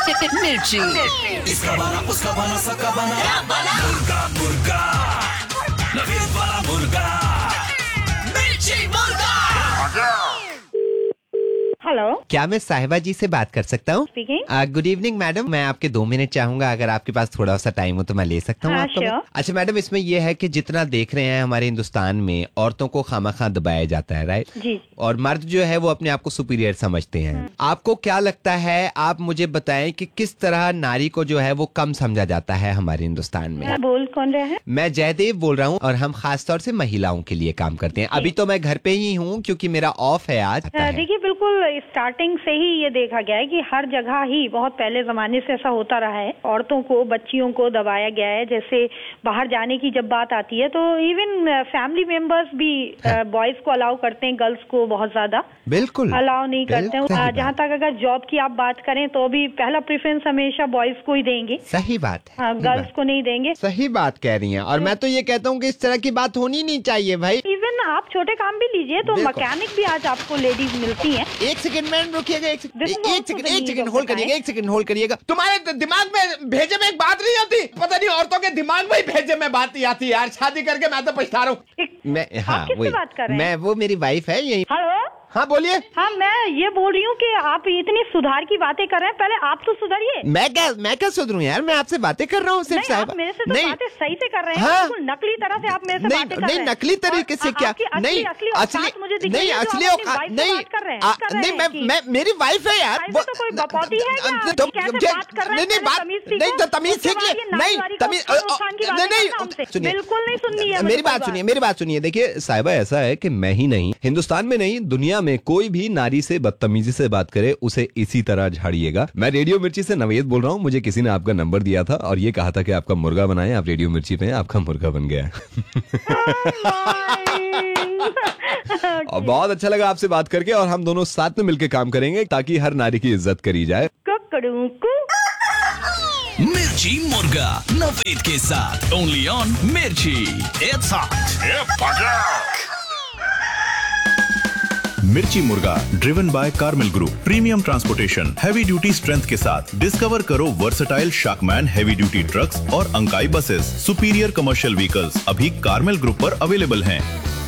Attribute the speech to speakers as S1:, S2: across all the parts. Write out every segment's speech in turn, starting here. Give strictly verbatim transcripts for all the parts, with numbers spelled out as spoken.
S1: मिर्ची।
S2: इसका बना उसका बना सबका बना मुर्गा मुर्गा नवीद वाला मुर्गा मिर्ची मुर्गा।
S3: हेलो,
S4: क्या मैं साहिबा जी से बात कर सकता हूँ?
S3: स्पीकिंग।
S4: गुड इवनिंग मैडम, मैं आपके दो मिनट चाहूंगा, अगर आपके पास थोड़ा सा टाइम हो तो मैं ले सकता हूँ
S3: हाँ,
S4: आपका?
S3: sure।
S4: अच्छा मैडम, इसमें यह है कि जितना देख रहे हैं हमारे हिंदुस्तान में औरतों को खामखा दबाया जाता है, राइट?
S3: जी।
S4: और मर्द जो है वो अपने आप को सुपीरियर समझते हैं। आपको क्या लगता है, आप मुझे बताएं कि किस तरह नारी को जो है वो कम समझा जाता है हमारे हिंदुस्तान में?
S3: बोल कौन रहे हैं?
S4: मैं जयदेव बोल रहा हूँ और हम खास तौर से महिलाओं के लिए काम करते हैं। अभी तो मैं घर पे ही हूँ क्योंकि मेरा ऑफ है आज।
S3: देखिए, बिल्कुल स्टार्टिंग से ही ये देखा गया है कि हर जगह ही बहुत पहले जमाने से ऐसा होता रहा है। औरतों को, बच्चियों को दबाया गया है। जैसे बाहर जाने की जब बात आती है तो इवन फैमिली मेंबर्स भी बॉयज को अलाउ करते हैं, गर्ल्स को बहुत ज्यादा
S4: बिल्कुल
S3: अलाउ नहीं करते हैं। जहाँ तक अगर जॉब की आप बात करें तो भी पहला प्रेफरेंस हमेशा बॉयज को ही देंगे।
S4: सही बात है।
S3: हाँ, गर्ल्स को नहीं देंगे।
S4: सही बात कह रही हैं। और मैं तो ये कहता हूँ कि इस तरह की बात होनी नहीं चाहिए भाई।
S3: इवन आप छोटे काम भी लीजिए तो मैकेनिक भी आज आपको लेडीज मिलती हैं।
S4: एक सेकंड मैम रुकिएगा, एक सेकंड,
S3: This is
S4: एक
S3: also
S4: सेकंड,
S3: the
S4: एक
S3: need
S4: second
S3: of
S4: hold
S3: the
S4: करिएगा,
S3: time।
S4: एक सेकंड होल्ड करिएगा। तुम्हारे दिमाग में भेजे में एक बात नहीं आती? पता नहीं औरतों के दिमाग में ही भेजे में बात नहीं आती यार। शादी करके मैं तो पछता रहा हूँ। मैं हाँ
S3: आप किससे
S4: वही
S3: बात कर रहे हैं?
S4: मैं, वो मेरी वाइफ है यही।
S3: हेलो।
S4: हाँ बोलिए।
S3: हाँ, मैं ये बोल रही हूँ कि आप इतनी सुधार की बातें कर रहे हैं, पहले आप तो सुधरिए।
S4: मैं क्या मैं क्या सुधरूं यार, मैं आपसे बातें कर रहा हूँ सिर्फ।
S3: नहीं, आप मेरे से तो बातें सही से कर रहे हैं।
S4: हाँ।
S3: बिल्कुल नकली तरह से आप मेरे से
S4: नहीं,
S3: बातें कर
S4: नहीं,
S3: रहे हैं।
S4: नकली तरीके से
S3: और
S4: क्या?
S3: आपकी असली-
S4: नहीं,
S3: असली
S4: असली
S3: औकात मुझे दिखाइए
S4: नहीं,
S3: जो आप
S4: असली
S3: अपनी
S4: औकात
S3: वाइफ से
S4: नहीं,
S3: बात कर रहे हैं।
S4: आ,
S3: कर रहे
S4: नहीं,
S3: हैं
S4: मैं
S3: कि-
S4: मैं मेरी वाइफ है यार।
S3: वाइफ से तो कोई बकौती है क्या?
S4: तो
S3: कैसे
S4: मुझे-
S3: बात कर रहे हैं?
S4: नहीं नहीं
S3: पहले
S4: बात
S3: तमीज
S4: नहीं
S3: सीखो।
S4: तो तमीज
S3: उसके
S4: सीख
S3: बाद
S4: ले।
S3: ये
S4: नहीं
S3: नारीवादी को
S4: तमीज
S3: उत्थान की बातें
S4: नहीं
S3: करना हमसे।
S4: नहीं सुनिए,
S3: बिल्कुल नहीं सुननी है
S4: मेरी
S3: मुझे
S4: बात
S3: कोई
S4: सुनिए, मेरी बात सुनिए। देखिए साहिबा, ऐसा है कि मैं ही नहीं, हिंदुस्तान में नहीं दुनिया में कोई भी नारी से बदतमीजी से बात करे उसे इसी तरह झाड़िएगा। मैं रेडियो मिर्ची से नवेद बोल रहा हूँ। मुझे किसी ने आपका नंबर दिया था और ये कहा था कि आपका मुर्गा बनाएं। आप रेडियो मिर्ची पे, आपका मुर्गा बन गया। और बहुत अच्छा लगा आपसे बात करके, और हम दोनों साथ में मिलकर काम करेंगे ताकि हर नारी की इज्जत करी जाए।
S2: मिर्ची मुर्गा नवीद के साथ ओनली ऑन मिर्ची। It's hot.
S5: मिर्ची मुर्गा driven by Carmel group, premium transportation, heavy duty strength के साथ। डिस्कवर करो वर्सेटाइल शाकमैन हैवी ड्यूटी ट्रक्स और Ankai buses, superior commercial vehicles अभी कार्मेल ग्रुप पर अवेलेबल हैं।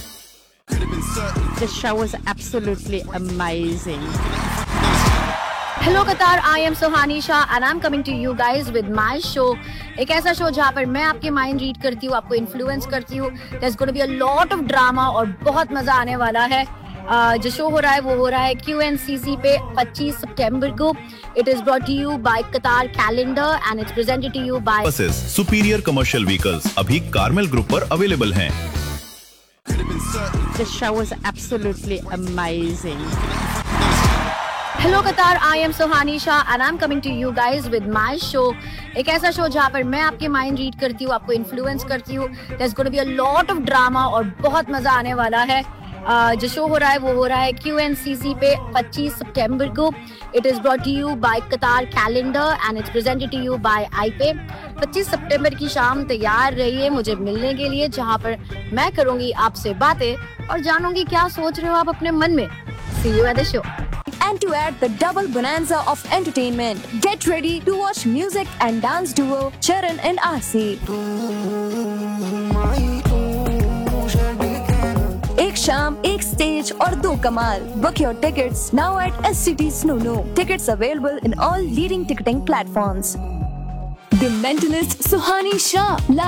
S6: The show was absolutely amazing. Hello Qatar, I am Sohani Shah and I'm coming to you guys with my show. एक ऐसा show जहाँ पर मैं आपके माइंड रीड करती हूँ, आपको इन्फ्लुएंस करती हूँ। There's going to be a lot of drama और बहुत मजा आने वाला है। Uh, जो शो हो रहा है वो हो रहा है क्यू एन सी सी पे पच्चीस सितंबर को। It is brought to you by Qatar Calendar and it's presented to you by
S5: buses, superior commercial vehicles अभी कार्मेल ग्रुप पर अवेलेबल हैं।
S6: The show was absolutely amazing. Hello Qatar, I am Sohani Shah and I'm coming to you guys with my show. एक ऐसा show जहाँ पर मैं आपके mind read करती हूँ, आपको इन्फ्लुएंस करती हूँ। There's going to be a lot of drama और बहुत मजा आने वाला है। Uh, जो शो हो रहा है वो हो रहा है क्यू एन सी सी पे पच्चीस सितंबर को। It is brought to you by Qatar Calendar and it's presented to you by I P A। पच्चीस सितंबर की शाम तैयार रहिए मुझे मिलने के लिए, जहाँ पर मैं करूंगी आपसे बातें और जानूंगी क्या सोच रहे हो आप अपने मन में। See you at the show.
S7: And to add the double bonanza of entertainment, get ready to watch music and dance duo Charan and Aarsi. एक शाम, एक स्टेज और दो कमाल. Book your tickets now at S C T Snoo. Tickets available in all leading ticketing platforms. The Mentalist Suhani Shah.